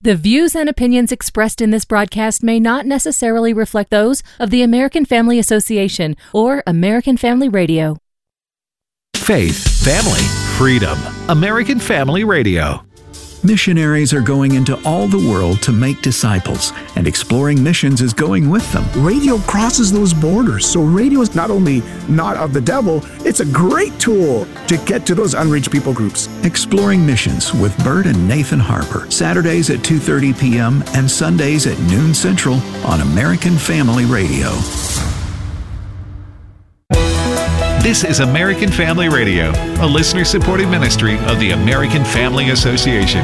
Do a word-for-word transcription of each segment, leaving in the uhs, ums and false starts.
The views and opinions expressed in this broadcast may not necessarily reflect those of the American Family Association or American Family Radio. Faith, family, freedom. American Family Radio. Missionaries are going into all the world to make disciples, and Exploring Missions is going with them. Radio crosses those borders, so radio is not only not of the devil, it's a great tool to get to those unreached people groups. Exploring Missions with Bert and Nathan Harper, Saturdays at two thirty p.m. and Sundays at noon Central on American Family Radio. This is American Family Radio, a listener-supported ministry of the American Family Association.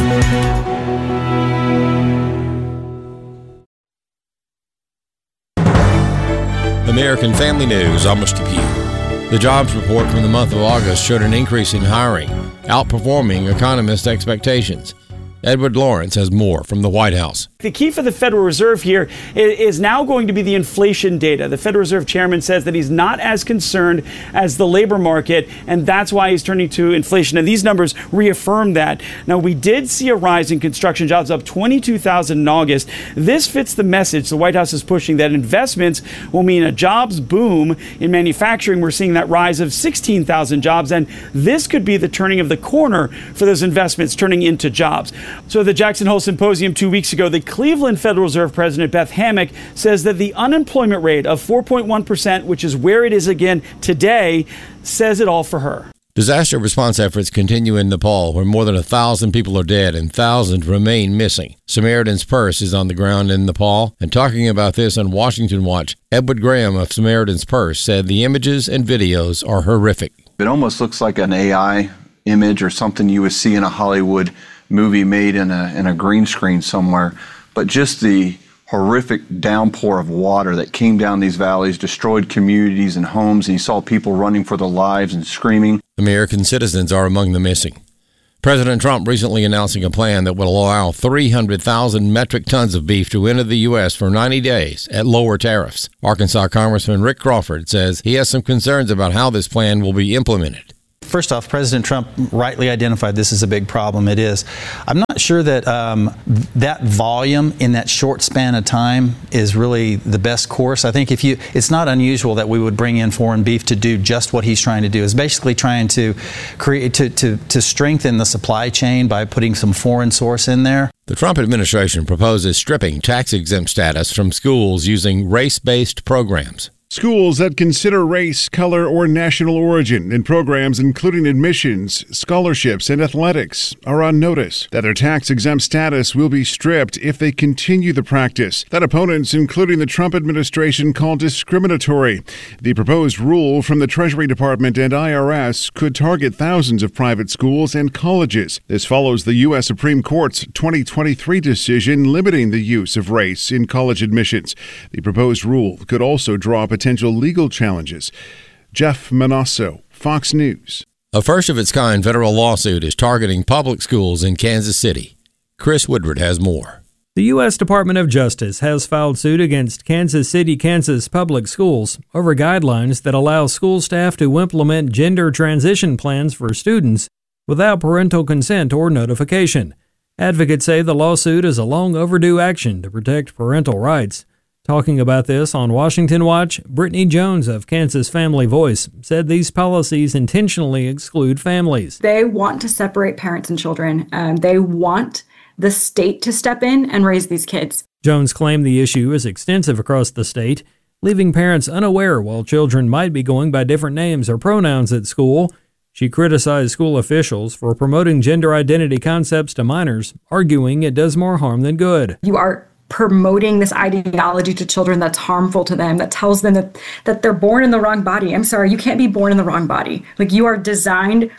American Family News, almost to you. The jobs report from the month of August showed an increase in hiring, outperforming economists' expectations. Edward Lawrence has more from the White House. The key for the Federal Reserve here is now going to be the inflation data. The Federal Reserve chairman says that he's not as concerned as the labor market, and that's why he's turning to inflation. And these numbers reaffirm that. Now, we did see a rise in construction jobs, up twenty-two thousand in August. This fits the message the White House is pushing, that investments will mean a jobs boom in manufacturing. We're seeing that rise of sixteen thousand jobs, and this could be the turning of the corner for those investments turning into jobs. So at the Jackson Hole Symposium two weeks ago, the Cleveland Federal Reserve President Beth Hammack says that the unemployment rate of four point one percent, which is where it is again today, says it all for her. Disaster response efforts continue in Nepal, where more than a thousand people are dead and thousands remain missing. Samaritan's Purse is on the ground in Nepal, and talking about this on Washington Watch, Edward Graham of Samaritan's Purse said the images and videos are horrific. It almost looks like an A I image or something you would see in a Hollywood movie made in a in a green screen somewhere, but just the horrific downpour of water that came down these valleys, destroyed communities and homes, and you saw people running for their lives and screaming. American citizens are among the missing. President Trump recently announcing a plan that will allow three hundred thousand metric tons of beef to enter the U S for ninety days at lower tariffs. Arkansas Congressman Rick Crawford says he has some concerns about how this plan will be implemented. First off, President Trump rightly identified this as a big problem. It is. I'm not sure that um, that volume in that short span of time is really the best course. I think if you, it's not unusual that we would bring in foreign beef to do just what he's trying to do. Is basically trying to create to, to to strengthen the supply chain by putting some foreign source in there. The Trump administration proposes stripping tax-exempt status from schools using race-based programs. Schools that consider race, color, or national origin in programs including admissions, scholarships, and athletics are on notice that their tax-exempt status will be stripped if they continue the practice that opponents, including the Trump administration, call discriminatory. The proposed rule from the Treasury Department and I R S could target thousands of private schools and colleges. This follows the U S Supreme Court's twenty twenty-three decision limiting the use of race in college admissions. The proposed rule could also draw potential legal challenges. Jeff Manasso, Fox News. A first-of-its-kind federal lawsuit is targeting public schools in Kansas City. Chris Woodward has more. The U S Department of Justice has filed suit against Kansas City, Kansas public schools over guidelines that allow school staff to implement gender transition plans for students without parental consent or notification. Advocates say the lawsuit is a long overdue action to protect parental rights. Talking about this on Washington Watch, Brittany Jones of Kansas Family Voice said these policies intentionally exclude families. They want to separate parents and children. Um, they want the state to step in and raise these kids. Jones claimed the issue is extensive across the state, leaving parents unaware while children might be going by different names or pronouns at school. She criticized school officials for promoting gender identity concepts to minors, arguing it does more harm than good. You are promoting this ideology to children that's harmful to them, that tells them that, that they're born in the wrong body. I'm sorry, you can't be born in the wrong body. Like, you are designed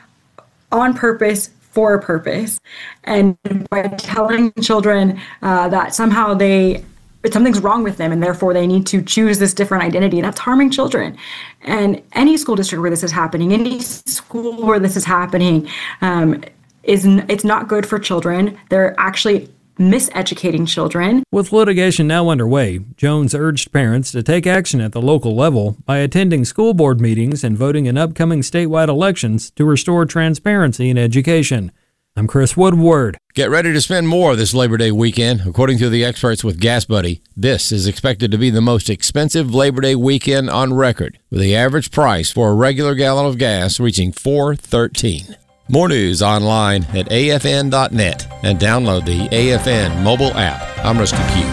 on purpose for a purpose. And by telling children uh, that somehow they something's wrong with them and therefore they need to choose this different identity, that's harming children. And any school district where this is happening, any school where this is happening, um, is it's not good for children. They're actually miseducating children. With litigation now underway, Jones urged parents to take action at the local level by attending school board meetings and voting in upcoming statewide elections to restore transparency in education. I'm Chris Woodward. Get ready to spend more this Labor Day weekend. According to the experts with Gas Buddy, this is expected to be the most expensive Labor Day weekend on record, with the average price for a regular gallon of gas reaching four dollars and thirteen cents. More news online at A F N dot net and download the A F N mobile app. I'm Rusty Pugh.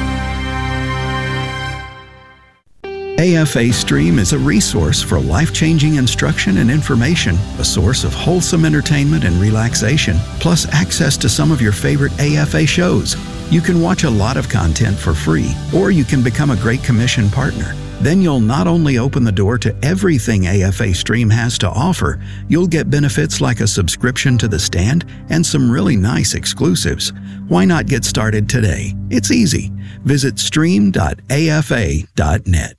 A F A Stream is a resource for life-changing instruction and information, a source of wholesome entertainment and relaxation, plus access to some of your favorite A F A shows. You can watch a lot of content for free, or you can become a Great Commission partner. Then you'll not only open the door to everything A F A Stream has to offer, you'll get benefits like a subscription to The Stand and some really nice exclusives. Why not get started today? It's easy. Visit stream dot A F A dot net.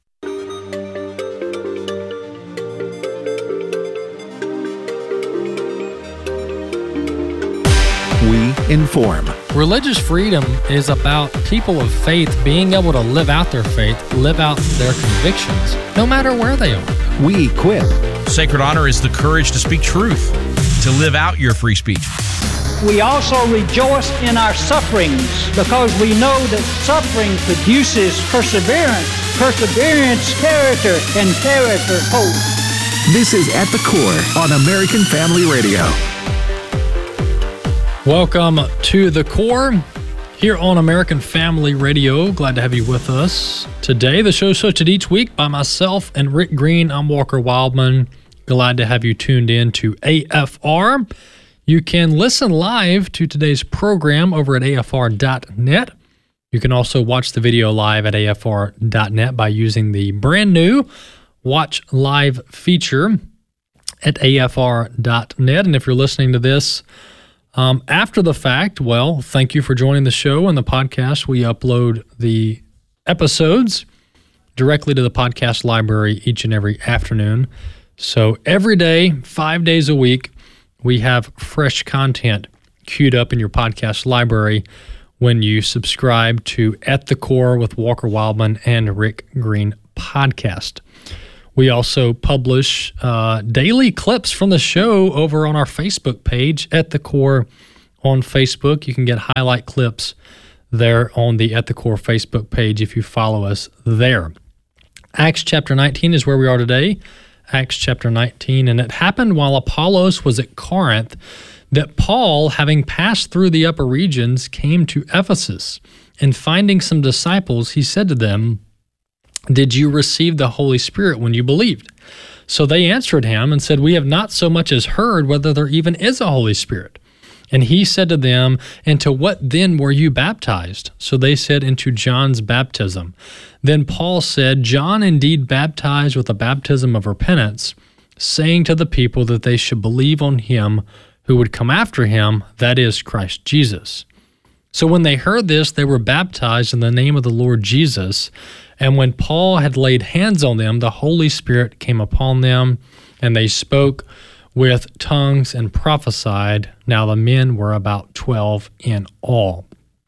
We inform. Religious freedom is about people of faith being able to live out their faith, live out their convictions, no matter where they are. We equip. Sacred honor is the courage to speak truth, to live out your free speech. We also rejoice in our sufferings because we know that suffering produces perseverance, perseverance, character, and character, hope. This is At the Core on American Family Radio. Welcome to The Core here on American Family Radio. Glad to have you with us today. The show is hosted each week by myself and Rick Green. I'm Walker Wildman. Glad to have you tuned in to A F R. You can listen live to today's program over at A F R dot net. You can also watch the video live at A F R dot net by using the brand new Watch Live feature at A F R dot net. And if you're listening to this Um, after the fact, well, thank you for joining the show and the podcast. We upload the episodes directly to the podcast library each and every afternoon. So every day, five days a week, we have fresh content queued up in your podcast library when you subscribe to At the Core with Walker Wildman and Rick Green podcast. We also publish uh, daily clips from the show over on our Facebook page, At the Core on Facebook. You can get highlight clips there on the At the Core Facebook page if you follow us there. Acts chapter nineteen is where we are today. Acts chapter nineteen, and it happened while Apollos was at Corinth that Paul, having passed through the upper regions, came to Ephesus. And finding some disciples, he said to them, "Did you receive the Holy Spirit when you believed?" So they answered him and said, "We have not so much as heard whether there even is a Holy Spirit." And he said to them, "Into what then were you baptized?" So they said, "Into John's baptism." Then Paul said, "John indeed baptized with a baptism of repentance, saying to the people that they should believe on him who would come after him, that is, Christ Jesus." So when they heard this, they were baptized in the name of the Lord Jesus. And when Paul had laid hands on them, the Holy Spirit came upon them, and they spoke with tongues and prophesied. Now the men were about twelve in all.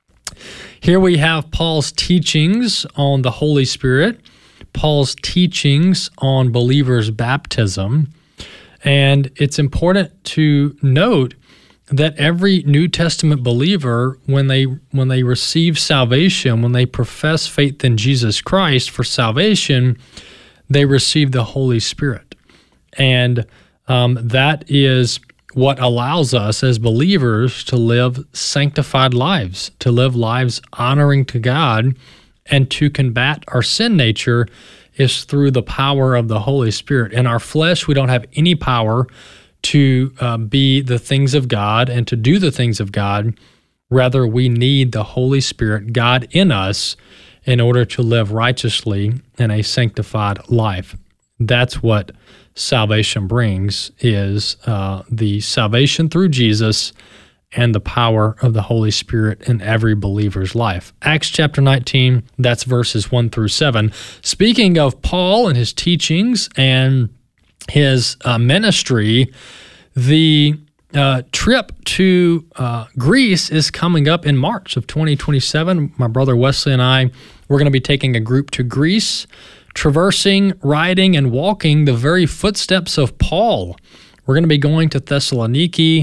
Here we have Paul's teachings on the Holy Spirit, Paul's teachings on believers' baptism. And it's important to note that every New Testament believer, when they when they receive salvation, when they profess faith in Jesus Christ for salvation, they receive the Holy Spirit. And um, that is what allows us as believers to live sanctified lives, to live lives honoring to God, and to combat our sin nature is through the power of the Holy Spirit. In our flesh, we don't have any power to uh, be the things of God and to do the things of God. Rather, we need the Holy Spirit, God in us, in order to live righteously in a sanctified life. That's what salvation brings, is uh, the salvation through Jesus and the power of the Holy Spirit in every believer's life. Acts chapter nineteen, that's verses one through seven. Speaking of Paul and his teachings and his uh, ministry, the uh, trip to uh, Greece is coming up in March of twenty twenty-seven. My brother Wesley and I, we're going to be taking a group to Greece, traversing, riding, and walking the very footsteps of Paul. We're going to be going to Thessaloniki,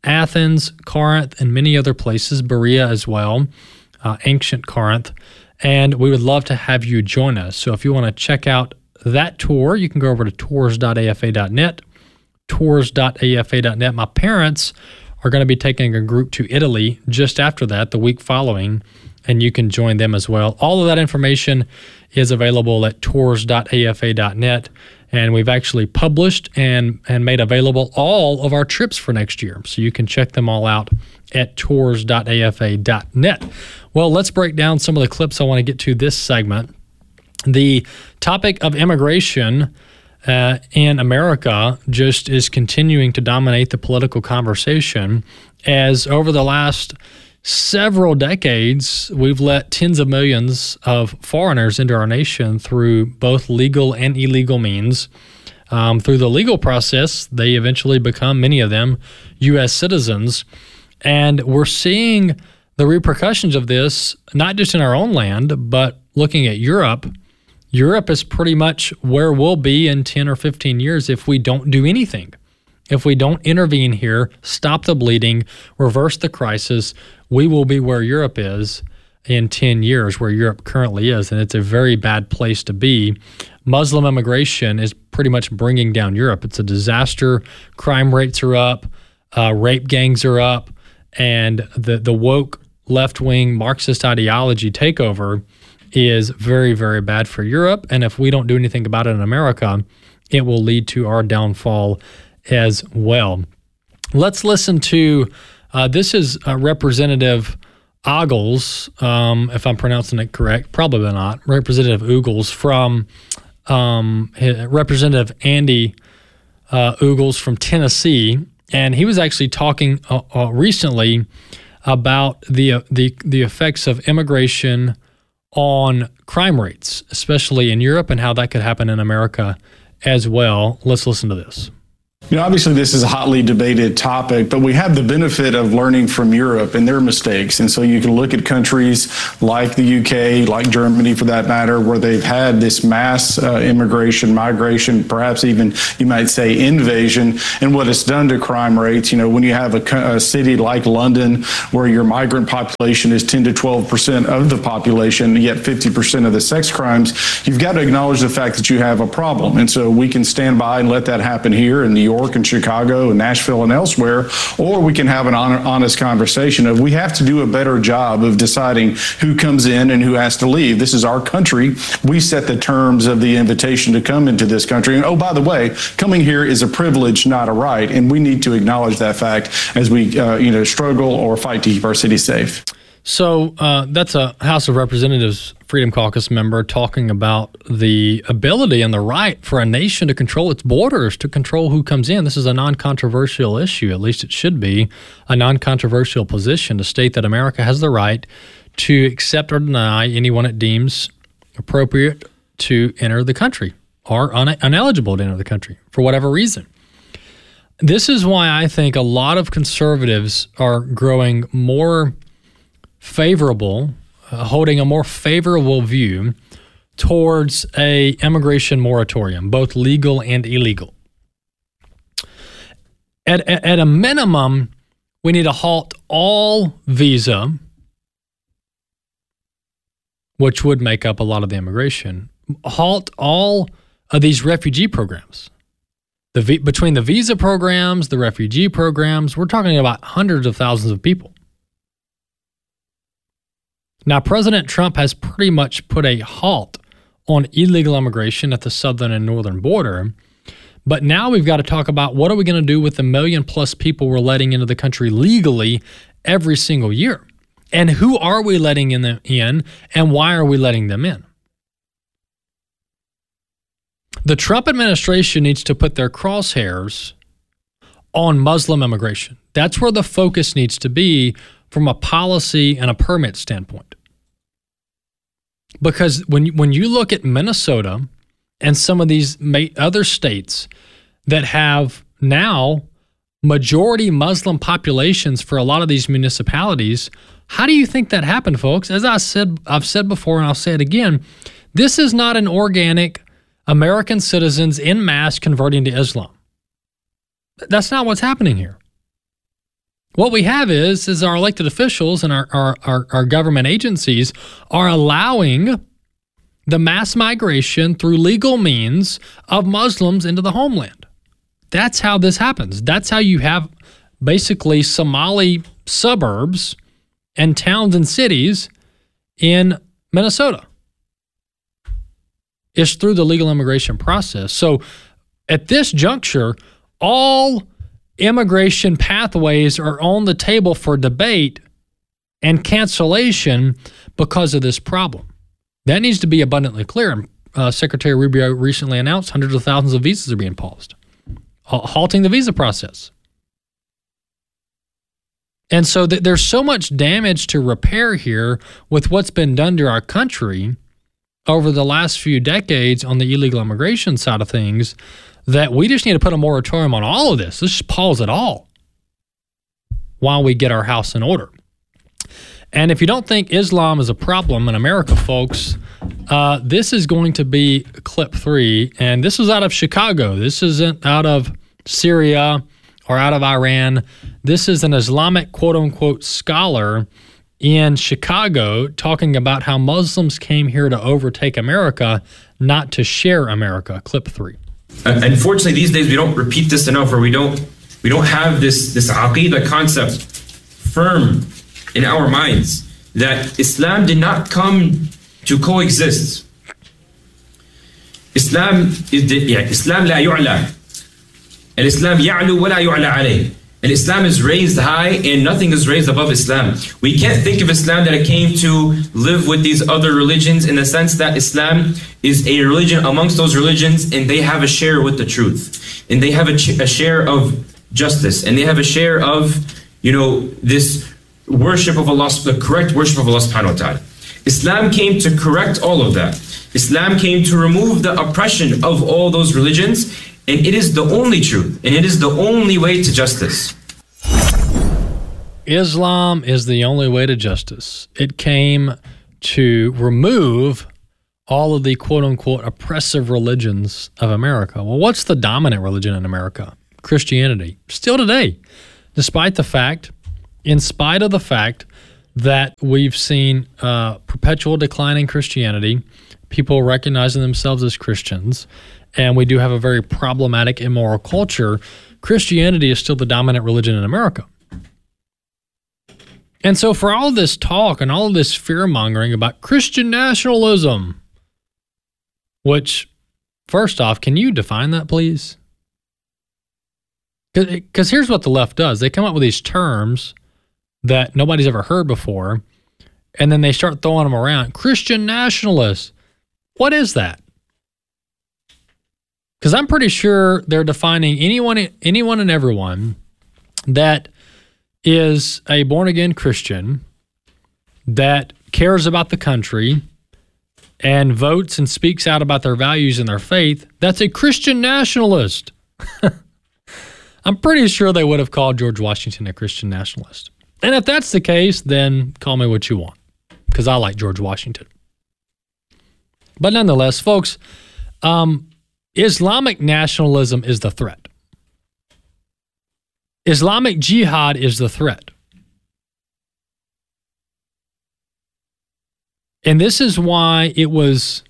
Athens, Corinth, and many other places, Berea as well, uh, ancient Corinth. And we would love to have you join us. So if you want to check out that tour, you can go over to tours dot a f a dot net, tours dot a f a dot net. My parents are going to be taking a group to Italy just after that, the week following, and you can join them as well. All of that information is available at tours dot a f a dot net, and we've actually published and, and made available all of our trips for next year. So you can check them all out at tours dot a f a dot net. Well, let's break down some of the clips I want to get to this segment. The topic of immigration uh, in America just is continuing to dominate the political conversation, as over the last several decades, we've let tens of millions of foreigners into our nation through both legal and illegal means. Um, through the legal process, they eventually become, many of them, U S citizens. And we're seeing the repercussions of this, not just in our own land, but looking at Europe. Europe is pretty much where we'll be in ten or fifteen years if we don't do anything. If we don't intervene here, stop the bleeding, reverse the crisis, we will be where Europe is in ten years, where Europe currently is, and it's a very bad place to be. Muslim immigration is pretty much bringing down Europe. It's a disaster. Crime rates are up, uh, rape gangs are up, and the, the woke left-wing Marxist ideology takeover is very, very bad for Europe, and if we don't do anything about it in America, it will lead to our downfall as well. Let's listen to, uh, this is uh, Representative Ogles, um, if I'm pronouncing it correct, probably not, Representative Ogles from, um, Representative Andy uh, Ogles from Tennessee, and he was actually talking uh, uh, recently about the, uh, the the effects of immigration on crime rates, especially in Europe, and how that could happen in America as well. Let's listen to this. You know, obviously this is a hotly debated topic, but we have the benefit of learning from Europe and their mistakes. And so you can look at countries like the U K, like Germany for that matter, where they've had this mass uh, immigration, migration, perhaps even you might say invasion, and what it's done to crime rates. You know, when you have a, a city like London where your migrant population is ten to twelve percent of the population, yet fifty percent of the sex crimes, you've got to acknowledge the fact that you have a problem. And so we can stand by and let that happen here in New York and Chicago and Nashville and elsewhere, or we can have an honest conversation of we have to do a better job of deciding who comes in and who has to leave. This is our country. We set the terms of the invitation to come into this country. And oh, by the way, coming here is a privilege, not a right. And we need to acknowledge that fact as we uh, you know, struggle or fight to keep our city safe. So uh, that's a House of Representatives Freedom Caucus member talking about the ability and the right for a nation to control its borders, to control who comes in. This is a non-controversial issue, at least it should be, a non-controversial position to state that America has the right to accept or deny anyone it deems appropriate to enter the country or un- ineligible to enter the country for whatever reason. This is why I think a lot of conservatives are growing more favorable, uh, holding a more favorable view towards a immigration moratorium, both legal and illegal. At, at, at a minimum, we need to halt all visa, which would make up a lot of the immigration, halt all of these refugee programs. The between the visa programs, the refugee programs, we're talking about hundreds of thousands of people. Now, President Trump has pretty much put a halt on illegal immigration at the southern and northern border, but now we've got to talk about what are we going to do with the million plus people we're letting into the country legally every single year, and who are we letting in, the, in and why are we letting them in? The Trump administration needs to put their crosshairs on Muslim immigration. That's where the focus needs to be from a policy and a permit standpoint. Because when, when you look at Minnesota and some of these other states that have now majority Muslim populations for a lot of these municipalities, how do you think that happened, folks? As I said, I've said before, and I'll say it again, this is not an organic American citizens en masse converting to Islam. That's not what's happening here. What we have is, is our elected officials and our, our, our, our government agencies are allowing the mass migration through legal means of Muslims into the homeland. That's how this happens. That's how you have basically Somali suburbs and towns and cities in Minnesota. It's through the legal immigration process. So at this juncture, all immigration pathways are on the table for debate and cancellation because of this problem. That needs to be abundantly clear. Uh, Secretary Rubio recently announced hundreds of thousands of visas are being paused, halting the visa process. And so th- there's so much damage to repair here with what's been done to our country over the last few decades on the illegal immigration side of things that we just need to put a moratorium on all of this. Let's just pause it all while we get our house in order. And if you don't think Islam is a problem in America, folks, uh, this is going to be clip three. And this is out of Chicago. This isn't out of Syria or out of Iran. This is an Islamic quote-unquote scholar in Chicago talking about how Muslims came here to overtake America, not to share America. Clip three. Uh, unfortunately, these days we don't repeat this enough, or we don't we don't have this this aqidah concept firm in our minds that Islam did not come to coexist. Islam is the, yeah, Islam la yu'la. Al-Islam ya'lu wa la yu'la alayh. And Islam is raised high and nothing is raised above Islam. We can't think of Islam that it came to live with these other religions in the sense that Islam is a religion amongst those religions and they have a share with the truth. And they have a, ch- a share of justice. And they have a share of, you know, this worship of Allah, the correct worship of Allah subhanahu wa ta'ala. Islam came to correct all of that. Islam came to remove the oppression of all those religions. And it is the only truth, and it is the only way to justice. Islam is the only way to justice. It came to remove all of the quote-unquote oppressive religions of America. Well, what's the dominant religion in America? Christianity. Still today, despite the fact, in spite of the fact that we've seen uh, perpetual decline in Christianity, people recognizing themselves as Christians, and we do have a very problematic, immoral culture, Christianity is still the dominant religion in America. And so for all this talk and all of this fear-mongering about Christian nationalism, which, first off, can you define that, please? Because here's what the left does. They come up with these terms that nobody's ever heard before, and then they start throwing them around. Christian nationalists. What is that? Because I'm pretty sure they're defining anyone, anyone and everyone that is a born-again Christian that cares about the country and votes and speaks out about their values and their faith. That's a Christian nationalist. I'm pretty sure they would have called George Washington a Christian nationalist. And if that's the case, then call me what you want, because I like George Washington. But nonetheless, folks, um, Islamic nationalism is the threat. Islamic jihad is the threat. And this is why it was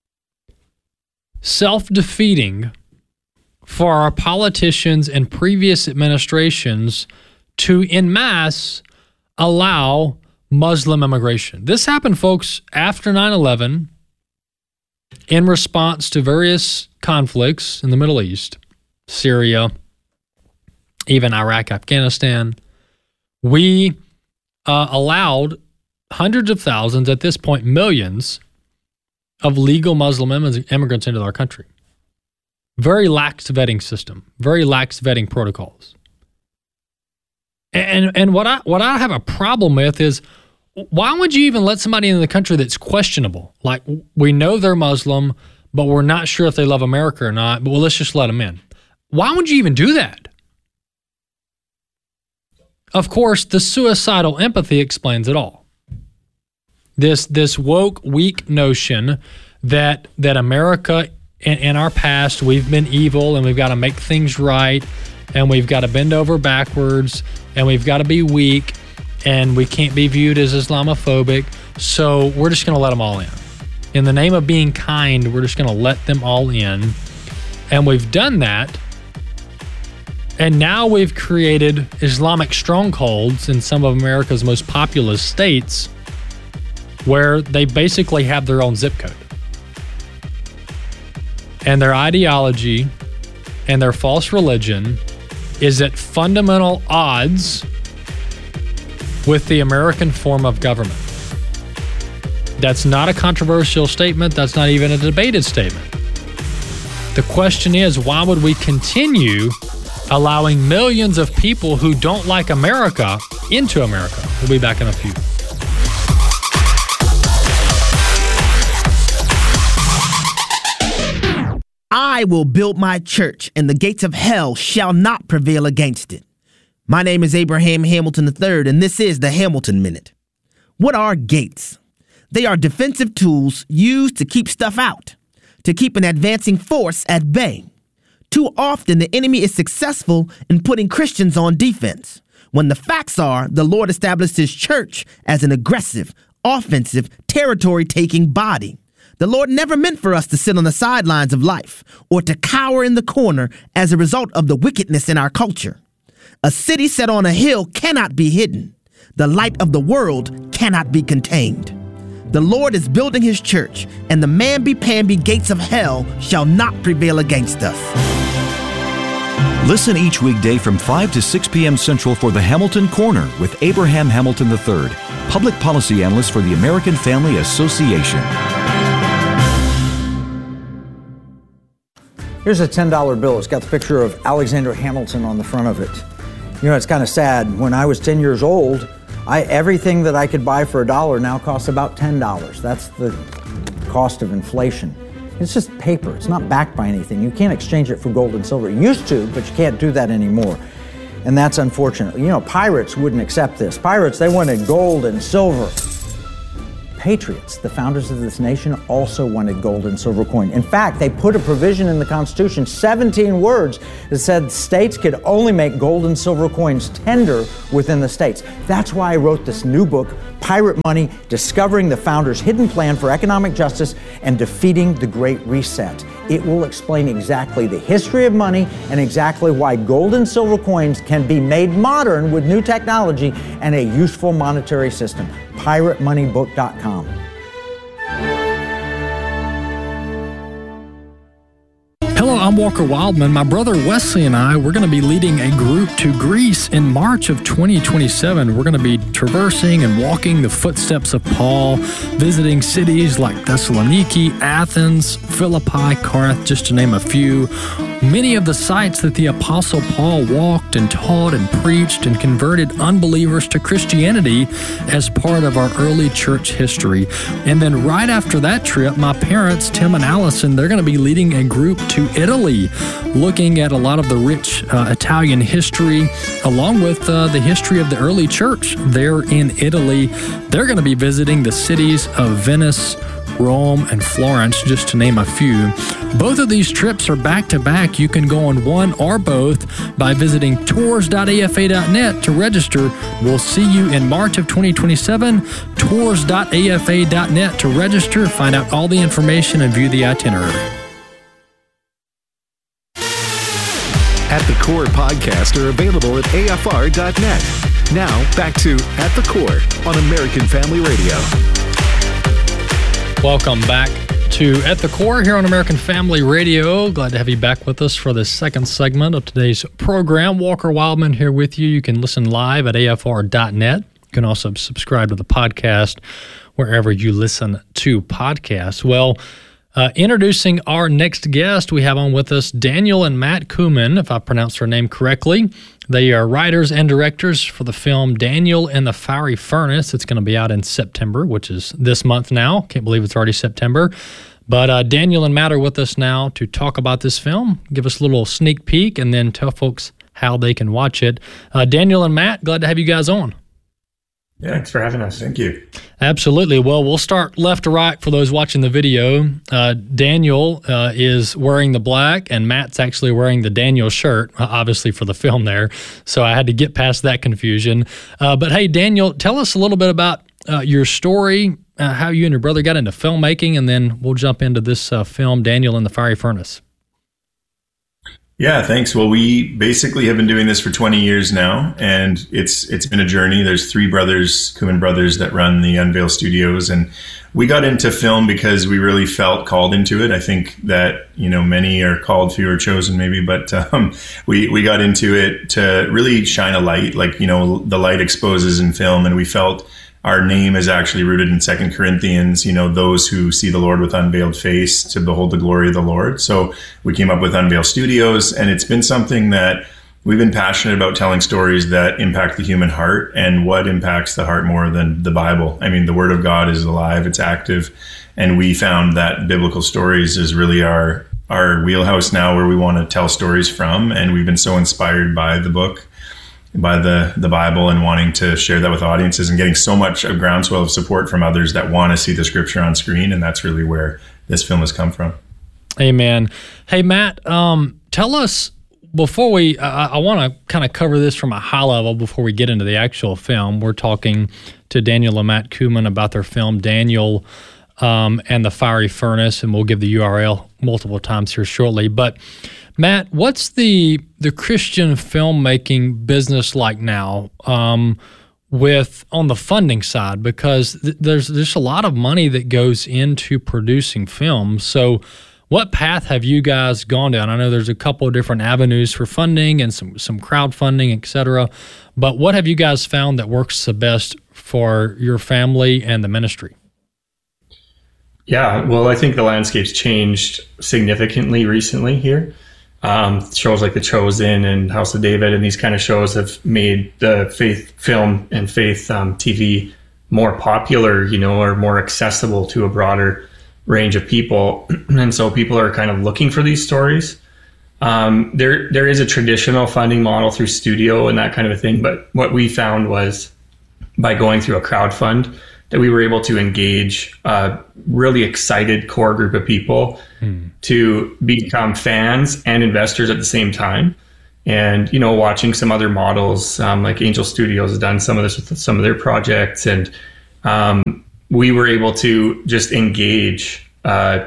self-defeating for our politicians and previous administrations to, en masse, allow Muslim immigration. This happened, folks, after nine eleven, in response to various conflicts in the Middle East, Syria, even Iraq, Afghanistan. We uh, allowed hundreds of thousands, at this point millions, of legal Muslim immigrants into our country. Very lax vetting system, very lax vetting protocols. And and what I what I have a problem with is, why would you even let somebody in the country that's questionable? Like, we know they're Muslim, but we're not sure if they love America or not, but well, let's just let them in. Why would you even do that? Of course, the suicidal empathy explains it all. This this woke, weak notion that that America, in, in our past, we've been evil and we've got to make things right, and we've got to bend over backwards, and we've got to be weak, and we can't be viewed as Islamophobic, so we're just going to let them all in. In the name of being kind, we're just going to let them all in. And we've done that, and now we've created Islamic strongholds in some of America's most populous states where they basically have their own zip code. And their ideology and their false religion is at fundamental odds with the American form of government. That's not a controversial statement. That's not even a debated statement. The question is, why would we continue allowing millions of people who don't like America into America? We'll be back in a few. I will build my church, and the gates of hell shall not prevail against it. My name is Abraham Hamilton the third, and this is the Hamilton Minute. What are gates? They are defensive tools used to keep stuff out, to keep an advancing force at bay. Too often, the enemy is successful in putting Christians on defense, when the facts are the Lord established his church as an aggressive, offensive, territory-taking body. The Lord never meant for us to sit on the sidelines of life or to cower in the corner as a result of the wickedness in our culture. A city set on a hill cannot be hidden. The light of the world cannot be contained. The Lord is building his church, and the mamby-pamby gates of hell shall not prevail against us. Listen each weekday from five to six p.m. Central for the Hamilton Corner with Abraham Hamilton the third, Public Policy Analyst for the American Family Association. Here's a ten dollar bill. It's got the picture of Alexander Hamilton on the front of it. You know, it's kind of sad. When I was ten years old, I, everything that I could buy for a dollar now costs about ten dollars. That's the cost of inflation. It's just paper. It's not backed by anything. You can't exchange it for gold and silver. You used to, but you can't do that anymore. And that's unfortunate. You know, pirates wouldn't accept this. Pirates, they wanted gold and silver. Patriots, the founders of this nation, also wanted gold and silver coin. In fact, they put a provision in the Constitution, seventeen words, that said states could only make gold and silver coins tender within the states. That's why I wrote this new book, Pirate Money, Discovering the Founders' Hidden Plan for Economic Justice and Defeating the Great Reset. It will explain exactly the history of money and exactly why gold and silver coins can be made modern with new technology and a useful monetary system. pirate money book dot com. Hello, I'm Walker Wildman. My brother Wesley and I, we're going to be leading a group to Greece in March of twenty twenty-seven. We're going to be traversing and walking the footsteps of Paul, visiting cities like Thessaloniki, Athens, Philippi, Corinth, just to name a few. Many of the sites that the Apostle Paul walked and taught and preached and converted unbelievers to Christianity as part of our early church history. And then right after that trip, my parents, Tim and Allison, they're going to be leading a group to Italy, looking at a lot of the rich uh, Italian history, along with uh, the history of the early church there in Italy. They're going to be visiting the cities of Venice, Rome, and Florence, just to name a few. Both of these trips are back-to-back. You can go on one or both by visiting tours dot a f a dot net to register. We'll see you in March of twenty twenty-seven. tours dot a f a dot net to register, find out all the information, and view the itinerary. At the Core podcasts are available at a f r dot net. Now, back to At the Core on American Family Radio. Welcome back to At the Core here on American Family Radio. Glad to have you back with us for the second segment of today's program. Walker Wildman here with you. You can listen live at a f r dot net. You can also subscribe to the podcast wherever you listen to podcasts. Well, uh, introducing our next guest, we have on with us Daniel and Matt Kumin, if I pronounced their name correctly. They are writers and directors for the film Daniel and the Fiery Furnace. It's going to be out in September, which is this month now. Can't believe it's already September. But uh, Daniel and Matt are with us now to talk about this film, give us a little sneak peek, and then tell folks how they can watch it. Uh, Daniel and Matt, glad to have you guys on. Yeah, thanks for having us. Thank you. Absolutely. Well, we'll start left to right for those watching the video. Uh, Daniel uh, is wearing the black, and Matt's actually wearing the Daniel shirt, obviously for the film there. So I had to get past that confusion. Uh, but hey, Daniel, tell us a little bit about uh, your story, uh, how you and your brother got into filmmaking, and then we'll jump into this uh, film, Daniel in the Fiery Furnace. Yeah, thanks. Well, we basically have been doing this for twenty years now, and it's it's been a journey. There's three brothers, Kuman brothers, that run the Unveil Studios, and we got into film because we really felt called into it. I think that, you know, many are called, few are chosen maybe, but um, we, we got into it to really shine a light, like, you know, the light exposes in film, and we felt our name is actually rooted in Second Corinthians, you know, those who see the Lord with unveiled face to behold the glory of the Lord. So we came up with Unveil Studios, and it's been something that we've been passionate about, telling stories that impact the human heart. And what impacts the heart more than the Bible? I mean, the Word of God is alive, it's active. And we found that biblical stories is really our, our wheelhouse now, where we want to tell stories from. And we've been so inspired by the book, by the, the Bible, and wanting to share that with audiences, and getting so much a groundswell of support from others that want to see the scripture on screen. And that's really where this film has come from. Amen. Hey, Matt, um, tell us, before we, uh, I want to kind of cover this from a high level before we get into the actual film. We're talking to Daniel and Matt Kuman about their film, Daniel um, and the Fiery Furnace, and we'll give the U R L multiple times here shortly. But Matt, what's the the Christian filmmaking business like now, um, with on the funding side? Because th- there's there's a lot of money that goes into producing films. So, what path have you guys gone down? I know there's a couple of different avenues for funding and some some crowdfunding, et cetera. But what have you guys found that works the best for your family and the ministry? Yeah, well, I think the landscape's changed significantly recently here. Um, shows like The Chosen and House of David and these kind of shows have made the faith film and faith um, T V more popular, you know, or more accessible to a broader range of people. And so people are kind of looking for these stories. Um, there, there is a traditional funding model through studio and that kind of a thing. But what we found was, by going through a crowdfund, that we were able to engage a really excited core group of people hmm. to become fans and investors at the same time. And, you know, watching some other models, um, like Angel Studios has done some of this with some of their projects. And um, we were able to just engage a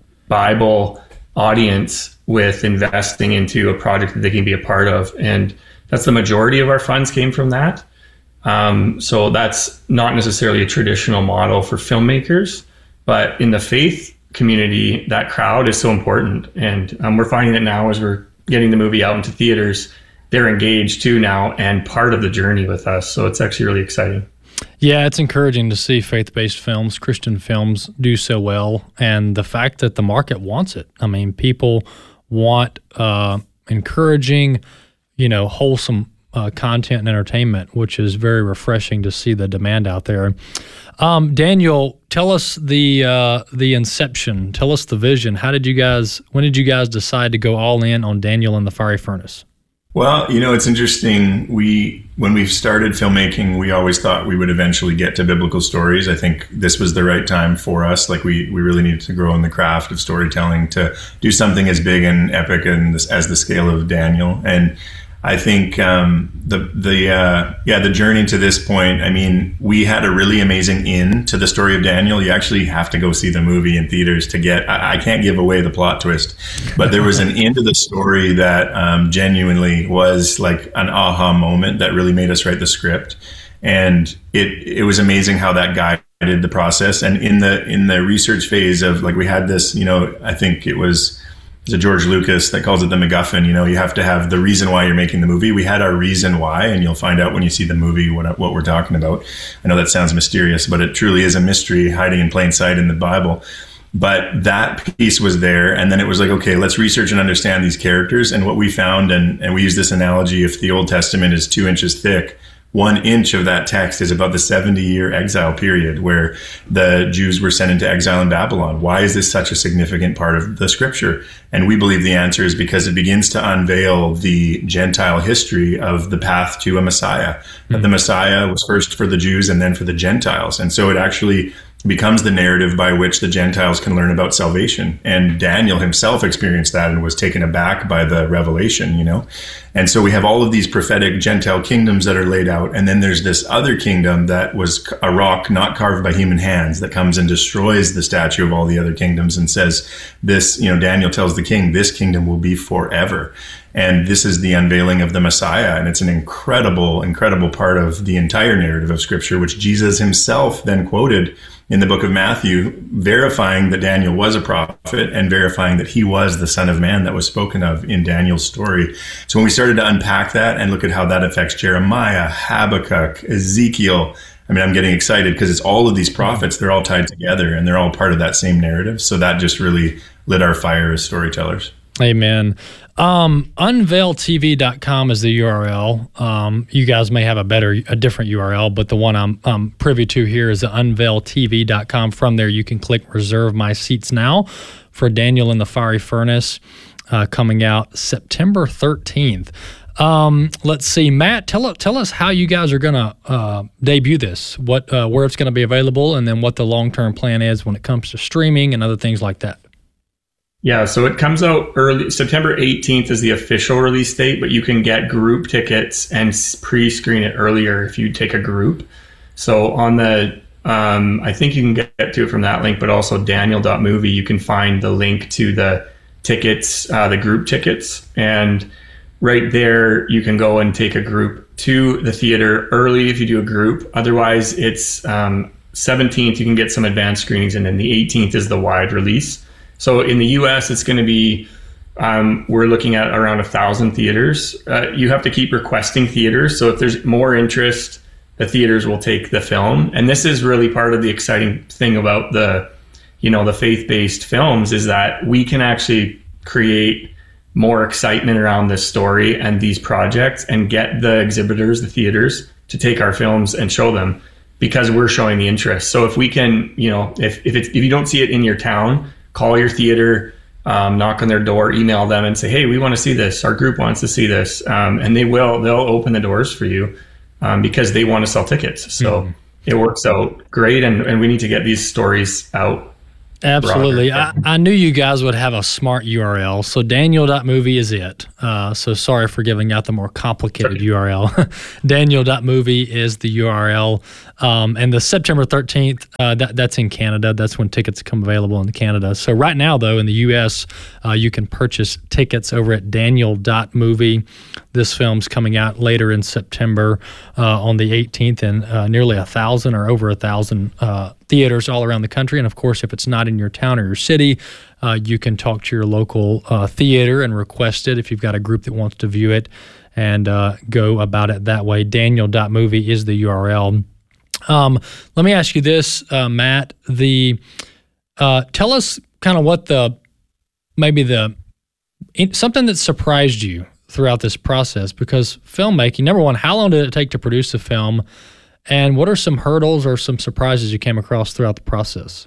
Bible audience with investing into a project that they can be a part of. And that's the majority of our funds came from that. Um, so that's not necessarily a traditional model for filmmakers, but in the faith community, that crowd is so important. And um, we're finding that now as we're getting the movie out into theaters, they're engaged too now and part of the journey with us. So it's actually really exciting. Yeah, it's encouraging to see faith-based films, Christian films do so well. And the fact that the market wants it. I mean, people want uh, encouraging, you know, wholesome Uh, content and entertainment, which is very refreshing to see the demand out there. Um, Daniel, tell us the uh, the inception. Tell us the vision. How did you guys? When did you guys decide to go all in on Daniel and the Fiery Furnace? Well, you know, it's interesting. We when we started filmmaking, we always thought we would eventually get to biblical stories. I think this was the right time for us. Like we we really needed to grow in the craft of storytelling to do something as big and epic and this, as the scale of Daniel. And I think um, the the uh, yeah the journey to this point. I mean, we had a really amazing in to the story of Daniel. You actually have to go see the movie in theaters to get. I, I can't give away the plot twist, but there was an end to the story that um, genuinely was like an aha moment that really made us write the script, and it it was amazing how that guided the process. And in the in the research phase of like we had this, you know, I think it was. There's a George Lucas that calls it the MacGuffin. You know, you have to have the reason why you're making the movie. We had our reason why, and you'll find out when you see the movie what what we're talking about. I know that sounds mysterious, but it truly is a mystery hiding in plain sight in the Bible. But that piece was there, and then it was like, okay, let's research and understand these characters. And what we found, and, and we use this analogy, if the Old Testament is two inches thick, one inch of that text is about the seventy-year exile period where the Jews were sent into exile in Babylon. Why is this such a significant part of the scripture? And we believe the answer is because it begins to unveil the Gentile history of the path to a Messiah. Mm-hmm. That the Messiah was first for the Jews and then for the Gentiles. And so it actually becomes the narrative by which the Gentiles can learn about salvation. And Daniel himself experienced that and was taken aback by the revelation, you know? And so we have all of these prophetic Gentile kingdoms that are laid out. And then there's this other kingdom that was a rock not carved by human hands that comes and destroys the statue of all the other kingdoms and says this, you know, Daniel tells the king, this kingdom will be forever. And this is the unveiling of the Messiah. And it's an incredible, incredible part of the entire narrative of Scripture, which Jesus himself then quoted in the book of Matthew, verifying that Daniel was a prophet and verifying that he was the Son of Man that was spoken of in Daniel's story. So when we started to unpack that and look at how that affects Jeremiah, Habakkuk, Ezekiel, I mean, I'm getting excited because it's all of these prophets. They're all tied together and they're all part of that same narrative. So that just really lit our fire as storytellers. Amen. Um, unveil T V dot com is the U R L. Um, you guys may have a better, a different U R L, but the one I'm, I'm privy to here is the unveil T V dot com. From there, you can click reserve my seats now for Daniel in the Fiery Furnace, uh, coming out September thirteenth. Um, let's see, Matt, tell tell us how you guys are going to uh, debut this, what uh, where it's going to be available, and then what the long-term plan is when it comes to streaming and other things like that. Yeah, so it comes out early. September eighteenth is the official release date, but you can get group tickets and pre-screen it earlier if you take a group. So on the, um, I think you can get to it from that link, but also Daniel dot movie, you can find the link to the tickets, uh, the group tickets. And right there, you can go and take a group to the theater early if you do a group. Otherwise, it's um, seventeenth, you can get some advanced screenings, and then the eighteenth is the wide release. So in the U S, it's going to be, um, we're looking at around a thousand theaters. Uh, you have to keep requesting theaters. So if there's more interest, the theaters will take the film. And this is really part of the exciting thing about the, you know, the faith-based films is that we can actually create more excitement around this story and these projects and get the exhibitors, the theaters, to take our films and show them because we're showing the interest. So if we can, you know, if, if it's, if you don't see it in your town, call your theater, um, knock on their door, email them and say, hey, we want to see this. Our group wants to see this. Um, and they will, they'll open the doors for you um, because they want to sell tickets. So mm-hmm. It works out great. And, and we need to get these stories out. Absolutely. I, I knew you guys would have a smart U R L. So Daniel dot movie is it. Uh, so sorry for giving out the more complicated U R L. Daniel dot movie is the U R L. Um, and the September thirteenth, uh, that, that's in Canada. That's when tickets come available in Canada. So right now, though, in the U S, uh, you can purchase tickets over at Daniel dot movie. This film's coming out later in September uh, on the eighteenth, and uh, nearly a thousand or over a thousand uh, theaters all around the country. And of course, if it's not in your town or your city, uh, you can talk to your local uh, theater and request it if you've got a group that wants to view it, and uh, go about it that way. Daniel dot movie is the U R L. Um, let me ask you this, uh, Matt. The uh, tell us kind of what the maybe the something that surprised you throughout this process, because filmmaking, number one, how long did it take to produce a film, and what are some hurdles or some surprises you came across throughout the process?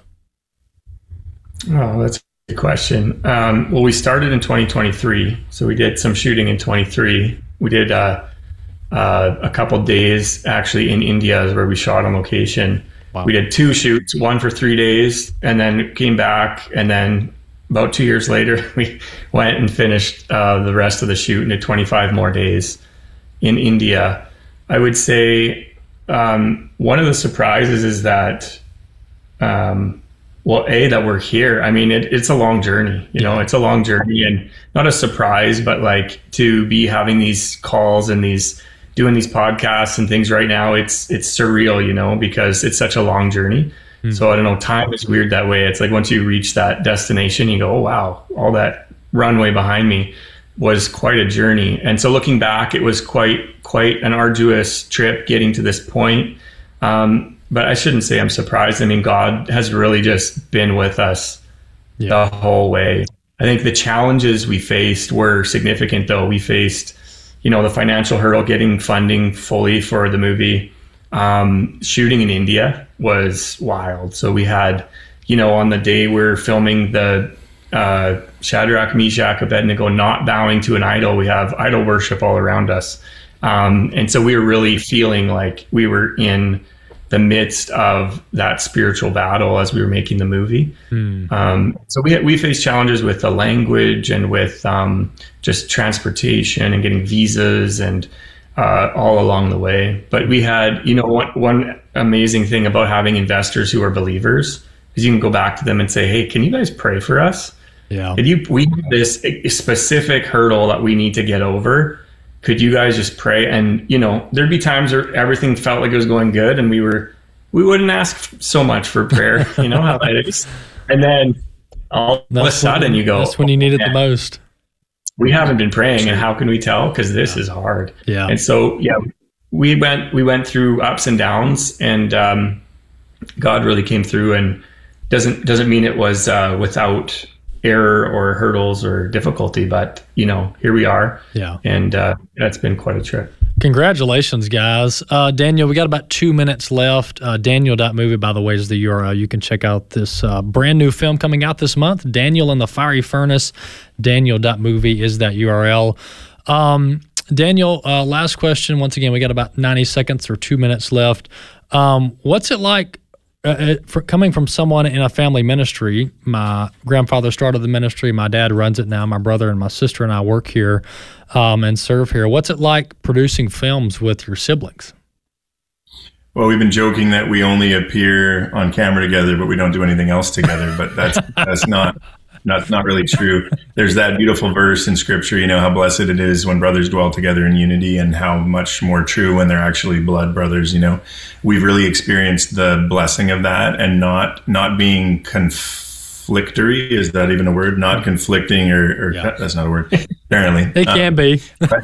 Oh, that's a good question. Um, well, we started in twenty twenty-three, so we did some shooting in twenty-three. We did uh, uh, a couple days actually in India where we shot on location. Wow. We did two shoots, one for three days, and then came back, and then about two years later, we went and finished uh, the rest of the shoot and did twenty-five more days in India. I would say um, one of the surprises is that, um, well, A, that we're here. I mean, it, it's a long journey, you know, it's a long journey, and not a surprise, but like to be having these calls and these, doing these podcasts and things right now, it's, it's surreal, you know, because it's such a long journey. So I don't know, time is weird that way. It's like once you reach that destination, you go, oh, wow, all that runway behind me was quite a journey. And so looking back, it was quite, quite an arduous trip getting to this point. Um, but I shouldn't say I'm surprised. I mean, God has really just been with us yeah. the whole way. I think the challenges we faced were significant, though. We faced you know, the financial hurdle, getting funding fully for the movie. Um, shooting in India was wild. So we had, you know, on the day we're filming the uh, Shadrach, Meshach, Abednego not bowing to an idol, we have idol worship all around us. Um, and so we were really feeling like we were in the midst of that spiritual battle as we were making the movie. Mm. Um, so we we faced challenges with the language and with um, just transportation and getting visas and uh, all along the way. But we had, you know, one, one amazing thing about having investors who are believers is you can go back to them and say, hey, can you guys pray for us? Yeah. If you, we have this specific hurdle that we need to get over. Could you guys just pray? And, you know, there'd be times where everything felt like it was going good and we were, we wouldn't ask so much for prayer, you know how it is. And then all that's of a sudden when, you go, that's when you need it the most. We haven't been praying, and how can we tell? Because this yeah. is hard. Yeah. And so, yeah, we went, we went through ups and downs, and um, God really came through, and doesn't, doesn't mean it was uh, without error or hurdles or difficulty, but you know, here we are. Yeah. And uh, that's been quite a trip. Congratulations, guys. Uh, Daniel, we got about two minutes left. Uh, Daniel dot movie, by the way, is the U R L. You can check out this uh, brand new film coming out this month, Daniel and the Fiery Furnace. Daniel dot movie is that U R L. Um, Daniel, uh, last question. Once again, we got about ninety seconds or two minutes left. Um, what's it like Uh, for coming from someone in a family ministry? My grandfather started the ministry. My dad runs it now. My brother and my sister and I work here um, and serve here. What's it like producing films with your siblings? Well, we've been joking that we only appear on camera together, but we don't do anything else together. But that's that's not not not really true. There's that beautiful verse in Scripture, you know, how blessed it is when brothers dwell together in unity, and how much more true when they're actually blood brothers. You know, we've really experienced the blessing of that, and not not being conflictory. Is that even a word? Not conflicting, or, or yeah. That's not a word. Apparently, it can um, be.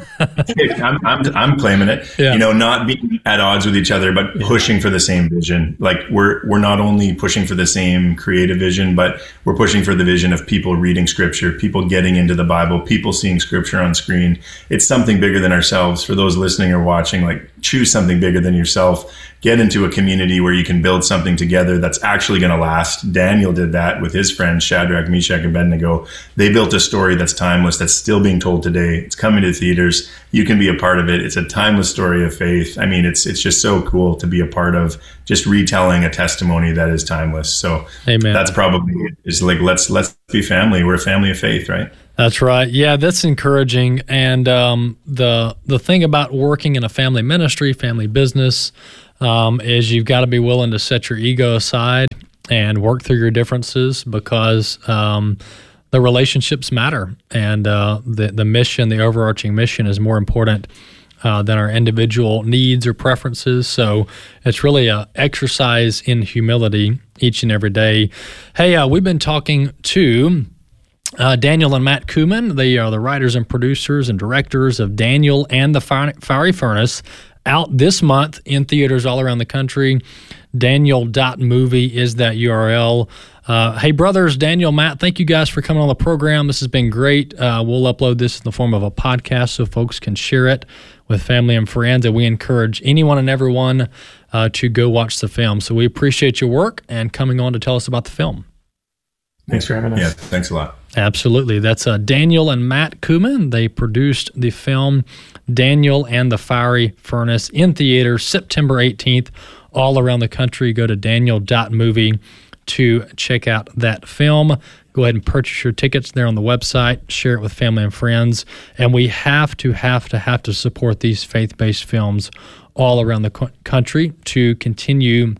I'm, I'm I'm claiming it. Yeah. You know, not being at odds with each other, but yeah. pushing for the same vision. Like we're we're not only pushing for the same creative vision, but we're pushing for the vision of people reading Scripture, people getting into the Bible, people seeing Scripture on screen. It's something bigger than ourselves. For those listening or watching, like choose something bigger than yourself. Get into a community where you can build something together that's actually going to last. Daniel did that with his friends, Shadrach, Meshach, and Abednego. They built a story that's timeless, that's still being told today. It's coming to theaters. You can be a part of it. It's a timeless story of faith. I mean, it's it's just so cool to be a part of, just retelling a testimony that is timeless. So Amen. That's probably it. Is like, let's let's be family. We're a family of faith, right? That's right. Yeah, that's encouraging. And um, the the thing about working in a family ministry, family business, um, is you've got to be willing to set your ego aside and work through your differences, because um, the relationships matter, and uh, the the mission, the overarching mission, is more important uh, than our individual needs or preferences. So it's really a exercise in humility each and every day. Hey, uh, we've been talking to Uh, Daniel and Matt Kumin. They are the writers and producers and directors of Daniel and the Fiery Furnace, out this month in theaters all around the country. Daniel dot movie is that U R L. Uh, hey, brothers, Daniel, Matt, thank you guys for coming on the program. This has been great. Uh, we'll upload this in the form of a podcast so folks can share it with family and friends, and we encourage anyone and everyone uh, to go watch the film. So we appreciate your work and coming on to tell us about the film. Thanks for having us. Yeah, thanks a lot. Absolutely. That's uh, Daniel and Matt Kumin. They produced the film Daniel and the Fiery Furnace in theaters September eighteenth all around the country. Go to Daniel dot movie to check out that film. Go ahead and purchase your tickets there on the website. Share it with family and friends. And we have to, have to, have to support these faith-based films all around the co- country to continue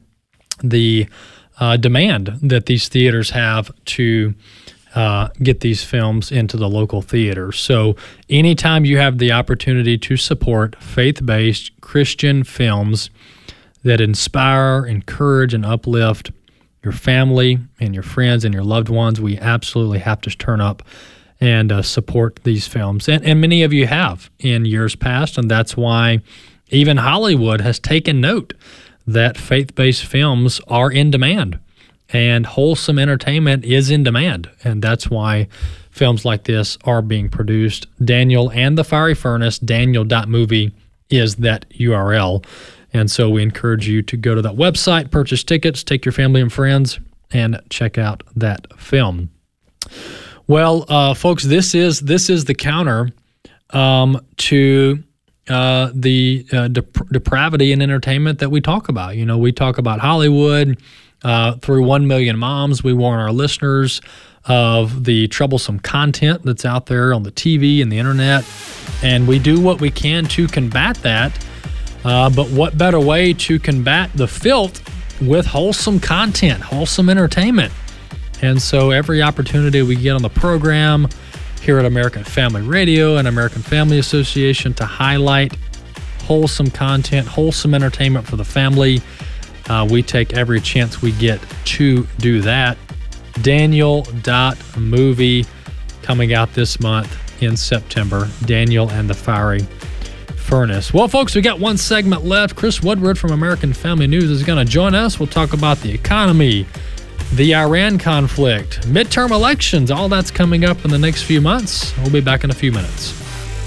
the uh, demand that these theaters have to Uh, get these films into the local theaters. So anytime you have the opportunity to support faith-based Christian films that inspire, encourage, and uplift your family and your friends and your loved ones, we absolutely have to turn up and uh, support these films. And, and many of you have in years past, and that's why even Hollywood has taken note that faith-based films are in demand. And wholesome entertainment is in demand, and that's why films like this are being produced. Daniel and the Fiery Furnace, daniel dot movie is that U R L. And so we encourage you to go to that website, purchase tickets, take your family and friends, and check out that film. Well, uh, folks, this is this is the counter um, to uh, the uh, dep- depravity in entertainment that we talk about. You know, we talk about Hollywood uh, through One Million Moms. We warn our listeners of the troublesome content that's out there on the T V and the internet, and we do what we can to combat that. Uh, but what better way to combat the filth with wholesome content, wholesome entertainment? And so every opportunity we get on the program here at American Family Radio and American Family Association to highlight wholesome content, wholesome entertainment for the family, uh, we take every chance we get to do that. daniel dot movie coming out this month in September. Daniel and the Fiery Furnace. Well, folks, we got one segment left. Chris Woodward from American Family News is going to join us. We'll talk about the economy, the Iran conflict, midterm elections. All that's coming up in the next few months. We'll be back in a few minutes.